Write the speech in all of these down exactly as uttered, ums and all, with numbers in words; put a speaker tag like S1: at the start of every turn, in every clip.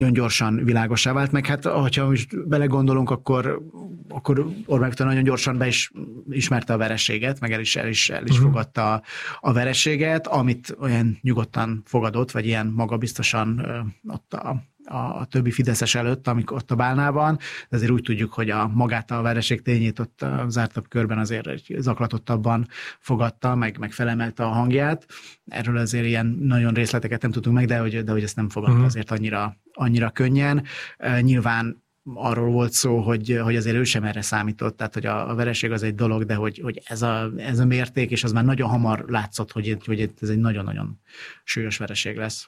S1: nagyon gyorsan világossá vált, meg hát, ha most belegondolunk, akkor, akkor Orbán Viktor nagyon gyorsan be is ismerte a vereséget, meg el is, el is, el is uh-huh. fogadta a, a vereséget, amit olyan nyugodtan fogadott, vagy ilyen magabiztosan ott a, a, a többi fideszes előtt, amikor ott a Bálnában, de azért úgy tudjuk, hogy a magát a vereség tényét ott a zártabb körben azért zaklatottabban fogadta, meg, meg felemelte a hangját. Erről azért ilyen nagyon részleteket nem tudunk meg, de hogy, de hogy ezt nem fogadta uh-huh. azért annyira, annyira könnyen. Nyilván arról volt szó, hogy, hogy azért ő sem erre számított, tehát hogy a, a vereség az egy dolog, de hogy, hogy ez, a, ez a mérték, és az már nagyon hamar látszott, hogy, hogy ez egy nagyon-nagyon súlyos vereség lesz.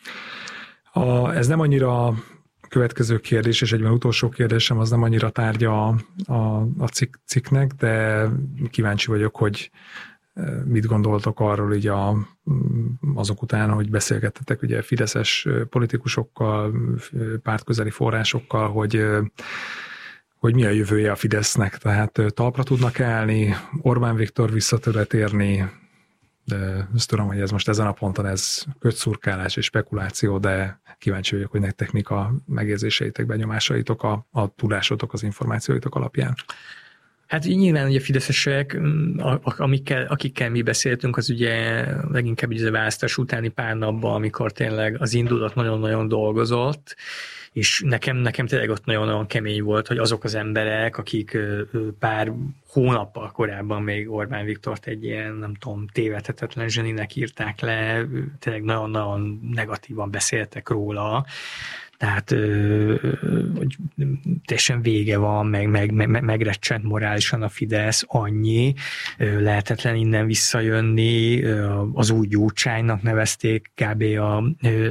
S2: A, ez nem annyira a következő kérdés, és egyben utolsó kérdésem, az nem annyira tárgya a, a, a cikk, cikknek, de kíváncsi vagyok, hogy mit gondoltok arról így a, azok után, hogy beszélgettetek ugye fideszes politikusokkal, pártközeli forrásokkal, hogy, hogy mi a jövője a Fidesznek. Tehát talpra tudnak állni, Orbán Viktor vissza tud térni, de azt tudom, hogy ez most ezen a ponton ez kötszurkálás és spekuláció, de kíváncsi vagyok, hogy nektek mik a megérzéseitek, benyomásaitok, a, a tudásotok, az információitok alapján.
S3: Hát nyilván ugye a fideszesek, amikkel, akikkel mi beszéltünk, az ugye leginkább ugye a választás utáni pár napban, amikor tényleg az indulat nagyon-nagyon dolgozott, és nekem, nekem tényleg ott nagyon-nagyon kemény volt, hogy azok az emberek, akik pár hónappal korábban még Orbán Viktort egy ilyen, nem tudom, tévedhetetlen zseninek írták le, tényleg nagyon-nagyon negatívan beszéltek róla, tehát hogy teljesen vége van, meg, meg, meg, megrecsent morálisan a Fidesz, annyi, lehetetlen innen visszajönni, az új Gyurcsánynak nevezték kb. A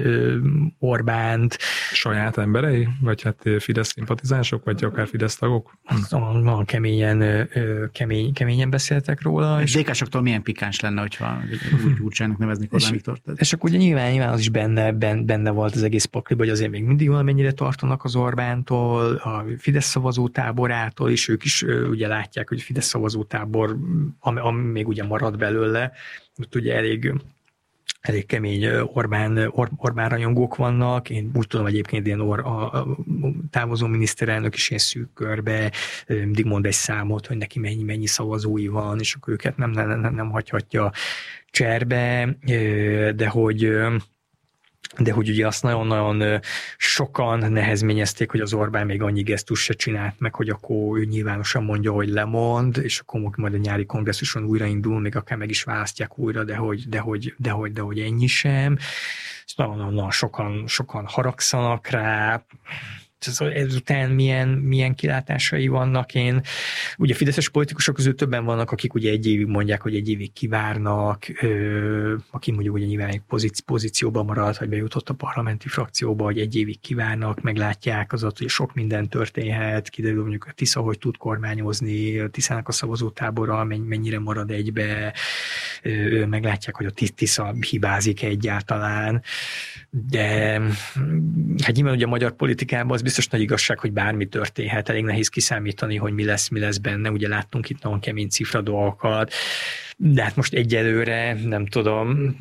S3: Orbánt.
S2: Saját emberei? Vagy hát Fidesz szimpatizánsok, vagy akár Fidesz tagok?
S3: Nagyon keményen, kemény, keményen beszéltek róla.
S1: És dé ká-soktól milyen pikáns lenne, hogyha új Gyurcsánynak neveznék Orbán Viktort?
S3: És akkor ugye nyilván, nyilván az is benne, benne volt az egész pakliba, hogy azért még mindig valamennyire tartanak az Orbántól, a Fidesz szavazótáborától, és ők is ugye látják, hogy a Fidesz szavazótábor, ami, ami még ugye marad belőle, ott ugye elég, elég kemény Orbán, Or, Orbán rajongók vannak. Én úgy tudom egyébként, ilyen or, a, a távozó miniszterelnök is ilyen szűk körbe mindig mond egy számot, hogy neki mennyi, mennyi szavazói van, és akkor őket nem, nem, nem, nem hagyhatja cserbe, de hogy de hogy ugye azt nagyon-nagyon sokan nehezményezték, hogy az Orbán még annyi gesztus se csinált meg, hogy akkor ő nyilvánosan mondja, hogy lemond, és akkor majd a nyári kongresszuson újraindul, még akár meg is választják újra, de hogy, de hogy, de hogy, de hogy ennyi sem. És nagyon-nagyon sokan, sokan haragszanak rá, ezután milyen, milyen kilátásai vannak. Én, ugye a fideszes politikusok közül többen vannak, akik ugye egy évig mondják, hogy egy évig kivárnak, ö, aki mondjuk ugye nyilván egy pozíci- pozícióban marad, vagy bejutott a parlamenti frakcióba, hogy egy évig kivárnak, meglátják az, hogy sok minden történhet, kiderül mondjuk a Tisza, hogy tud kormányozni, a Tiszának a szavazótábora mennyire marad egybe, ö, meglátják, hogy a Tisza hibázik egyáltalán, de hát nyilván ugye a magyar politikában az biztos nagy igazság, hogy bármi történhet, elég nehéz kiszámítani, hogy mi lesz, mi lesz benne, ugye láttunk itt nagyon kemény cifra dolgokat, de hát most egyelőre, nem tudom,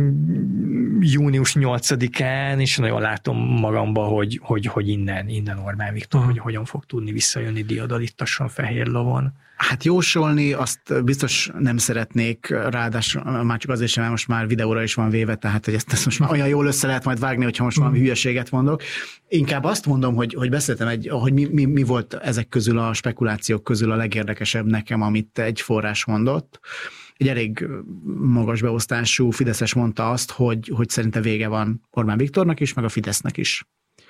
S3: június nyolcadikán, és nagyon látom magamba, hogy, hogy, hogy innen, innen Orbán Viktor, hogy hogyan fog tudni visszajönni diadalittassan fehér lovon.
S1: Hát jósolni azt biztos nem szeretnék, ráadásul már csak azért sem, mert most már videóra is van véve, tehát hogy ezt, ezt most már olyan jól össze lehet majd vágni, hogyha most valami hülyeséget mondok. Inkább azt mondom, hogy, hogy beszéltem, egy, hogy mi, mi, mi volt ezek közül a spekulációk közül a legérdekesebb nekem, amit egy forrás mondott. Egy elég magas beosztású fideszes mondta azt, hogy, hogy szerinte vége van Orbán Viktornak is, meg a Fidesznek is.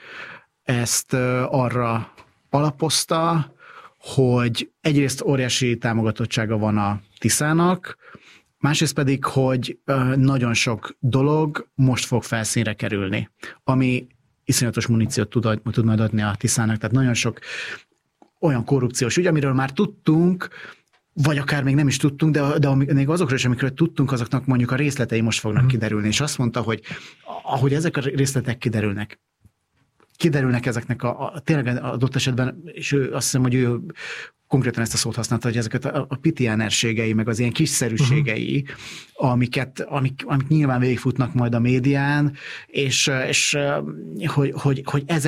S1: Ezt arra alapozta, hogy egyrészt óriási támogatottsága van a Tiszának, másrészt pedig, hogy nagyon sok dolog most fog felszínre kerülni, ami iszonyatos muníciót tud, tud majd adni a Tiszának, tehát nagyon sok olyan korrupciós ügy, amiről már tudtunk, vagy akár még nem is tudtunk, de, de még azokról is, amikről tudtunk, azoknak mondjuk a részletei most fognak kiderülni, és azt mondta, hogy ahogy ezek a részletek kiderülnek, kiderülnek ezeknek a, a tényleg adott esetben, és ő azt hiszem, hogy ő konkrétan ezt a szót használta, hogy ezeket a, a pitiánerségei, meg az ilyen kiszerűségei, uh-huh. amiket, amik, amik nyilván végigfutnak majd a médián, és, és hogy, hogy, hogy ezek